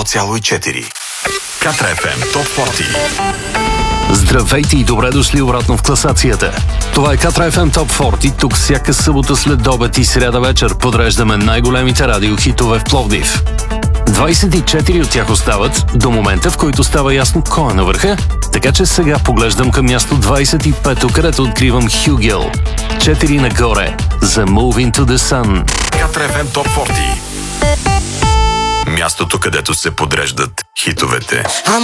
101,4. Катра FM Топ 40. Здравейте и добре дошли обратно в класацията. Това е Катра FM Top 40. Тук всяка събота след обед и сряда вечер подреждаме най-големите радиохитове в Пловдив. 24 от тях остават до момента, в който става ясно кой е на върха. Така че сега поглеждам към място 25, където откривам Хюгел. 4 нагоре за Move into the Sun. Катра FM Топ 40. Мястото, където се подреждат хитовете. I'm